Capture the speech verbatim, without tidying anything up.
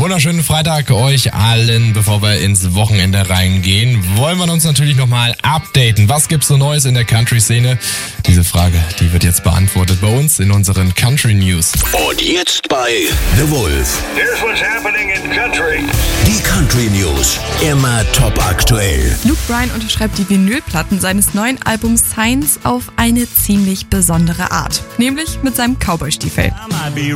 wunderschönen Freitag euch allen. Bevor wir ins Wochenende reingehen, wollen wir uns natürlich nochmal updaten. Was gibt's so Neues in der Country-Szene? Diese Frage, die wird jetzt beantwortet bei uns in unseren Country News. Und jetzt bei The Wolf. Here's what's happening in country. Die Country News. Immer top aktuell. Luke Bryan unterschreibt die Vinylplatten seines neuen Albums Signs auf eine ziemlich besondere Art. Nämlich mit seinem Cowboy-Stiefel.